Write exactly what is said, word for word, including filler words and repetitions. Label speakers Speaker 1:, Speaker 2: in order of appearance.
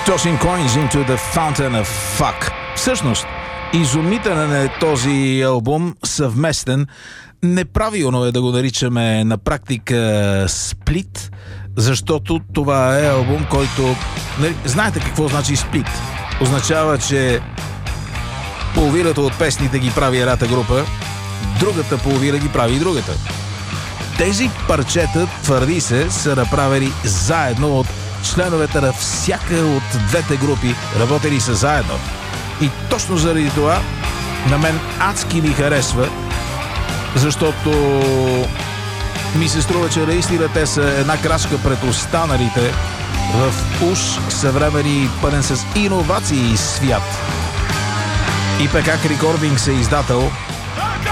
Speaker 1: Tossing Coins into the Fountain of Fuck. Всъщност, изумителен е този албум, съвместен. Неправилно е да го наричаме на практика сплит, защото това е албум, който... Знаете какво значи сплит? Означава, че половината от песните ги прави едната група, другата половина ги прави и другата. Тези парчета, твърди се, са направени заедно от членовете на всяка от двете групи, работили са заедно. И точно заради това на мен адски ми харесва, защото ми се струва, че наистина те са една крачка пред останалите в уж съвремени, пълен с иновации свят. и пи ка Recordings е издател